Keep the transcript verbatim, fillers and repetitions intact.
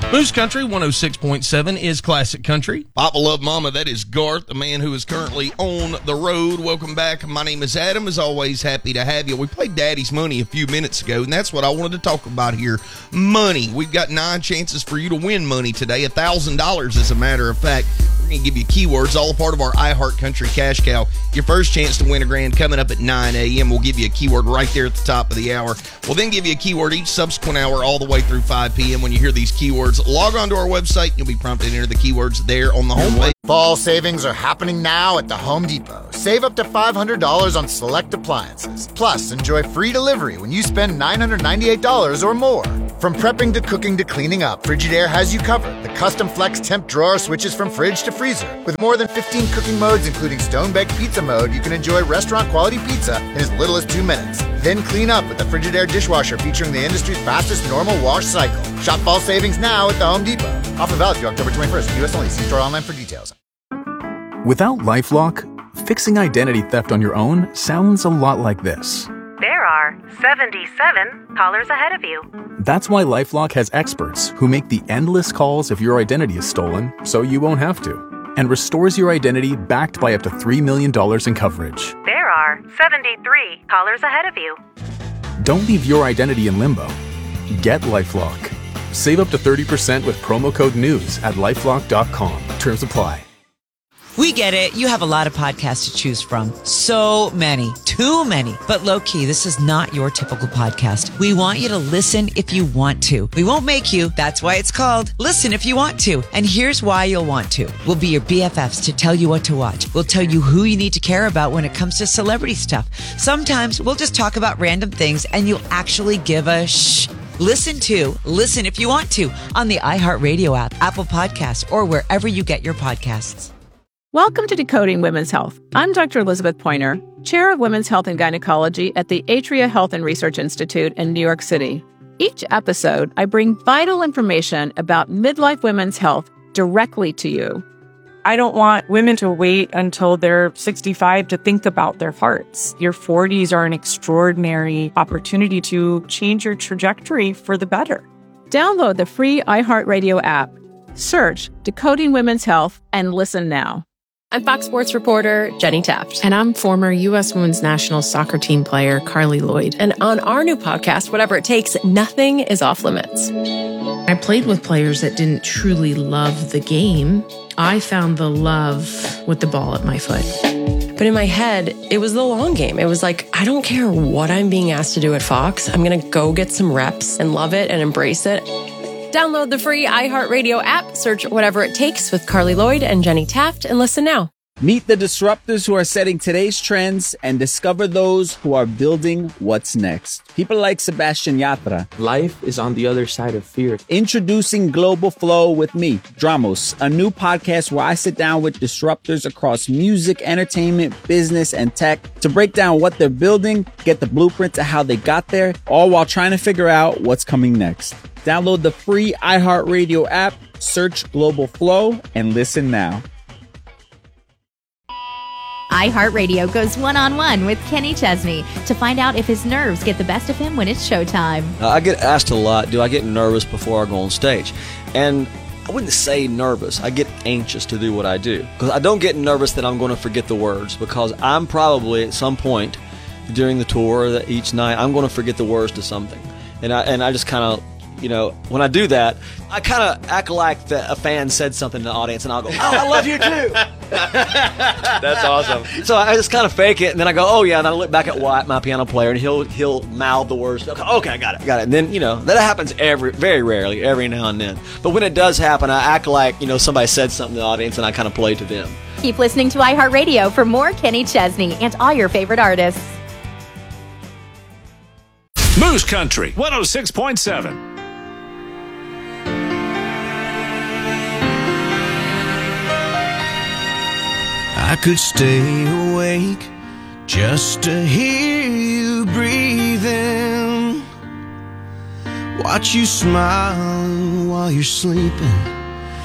Moose Country one oh six point seven is classic country. Papa Love Mama, that is Garth, the man who is currently on the road. Welcome back. My name is Adam. As always, happy to have you. We played Daddy's Money a few minutes ago, and that's what I wanted to talk about here. Money. We've got nine chances for you to win money today, one thousand dollars as a matter of fact. We're going to give you keywords, all a part of our iHeart Country Cash Cow. Your first chance to win a grand coming up at nine a.m. We'll give you a keyword right there at the top of the hour. We'll then give you a keyword each subsequent hour all the way through five p.m. When you hear these keywords, log on to our website. You'll be prompted to enter the keywords there on the homepage. Fall savings are happening now at the Home Depot. Save up to five hundred dollars on select appliances. Plus, enjoy free delivery when you spend nine hundred ninety-eight dollars or more. From prepping to cooking to cleaning up, Frigidaire has you covered. The custom flex temp drawer switches from fridge to freezer. With more than fifteen cooking modes, including stone-baked pizza mode, you can enjoy restaurant-quality pizza in as little as two minutes. Then clean up with the Frigidaire dishwasher featuring the industry's fastest normal wash cycle. Shop fall savings now at the Home Depot. Offer valid through October twenty-first. U S only. See store online for details. Without LifeLock, fixing identity theft on your own sounds a lot like this. There are seventy-seven callers ahead of you. That's why LifeLock has experts who make the endless calls if your identity is stolen, so you won't have to, and restores your identity backed by up to three million dollars in coverage. There are seventy-three callers ahead of you. Don't leave your identity in limbo. Get LifeLock. Save up to thirty percent with promo code NEWS at lifelock dot com. Terms apply. We get it. You have a lot of podcasts to choose from. So many. Too many. But low-key, this is not your typical podcast. We want you to listen if you want to. We won't make you. That's why it's called Listen If You Want To. And here's why you'll want to. We'll be your B F Fs to tell you what to watch. We'll tell you who you need to care about when it comes to celebrity stuff. Sometimes we'll just talk about random things and you'll actually give a shh. Listen to Listen If You Want To on the iHeartRadio app, Apple Podcasts, or wherever you get your podcasts. Welcome to Decoding Women's Health. I'm Doctor Elizabeth Pointer, Chair of Women's Health and Gynecology at the Atria Health and Research Institute in New York City. Each episode, I bring vital information about midlife women's health directly to you. I don't want women to wait until they're sixty-five to think about their hearts. Your forties are an extraordinary opportunity to change your trajectory for the better. Download the free iHeartRadio app. Search Decoding Women's Health and listen now. I'm Fox Sports reporter Jenny Taft. And I'm former U S Women's National Soccer Team player Carly Lloyd. And on our new podcast, Whatever It Takes, nothing is off limits. I played with players that didn't truly love the game. I found the love with the ball at my foot. But in my head, it was the long game. It was like, I don't care what I'm being asked to do at Fox. I'm going to go get some reps and love it and embrace it. Download the free iHeartRadio app, search Whatever It Takes with Carly Lloyd and Jenny Taft, and listen now. Meet the disruptors who are setting today's trends and discover those who are building what's next. People like Sebastian Yatra. Life is on the other side of fear. Introducing Global Flow with me, Dramos, a new podcast where I sit down with disruptors across music, entertainment, business, and tech to break down what they're building, get the blueprint to how they got there, all while trying to figure out what's coming next. Download the free iHeartRadio app, search Global Flow, and listen now. iHeartRadio goes one-on-one with Kenny Chesney to find out if his nerves get the best of him when it's showtime. Uh, I get asked a lot, do I get nervous before I go on stage? And I wouldn't say nervous. I get anxious to do what I do. Because I don't get nervous that I'm going to forget the words, because I'm probably at some point during the tour, that each night, I'm going to forget the words to something. And I, and I just kind of, you know, when I do that, I kind of act like the, a fan said something in the audience, and I'll go, oh, I love you too. That's awesome. So I just kind of fake it, and then I go, oh yeah, and then I look back at Wyatt, my piano player, and he'll he'll mouth the words. Okay, okay, I got it, got it. And then, you know, that happens every very rarely, every now and then. But when it does happen, I act like, you know, somebody said something in the audience, and I kind of play to them. Keep listening to iHeartRadio for more Kenny Chesney and all your favorite artists. Moose Country one oh six point seven. I could stay awake just to hear you breathing, watch you smile while you're sleeping.